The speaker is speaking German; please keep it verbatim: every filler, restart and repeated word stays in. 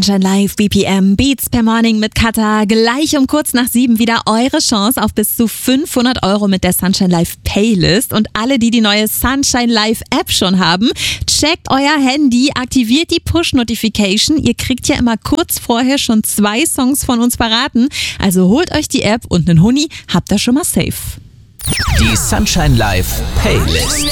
Sunshine Live, B P M, Beats per Morning mit Katha. Gleich um kurz nach sieben wieder eure Chance auf bis zu fünfhundert Euro mit der Sunshine Live Playlist. Und alle, die die neue Sunshine Live App schon haben, checkt euer Handy, aktiviert die Push-Notification. Ihr kriegt ja immer kurz vorher schon zwei Songs von uns verraten. Also holt euch die App und einen Huni habt ihr schon mal safe. Die Sunshine Live Playlist.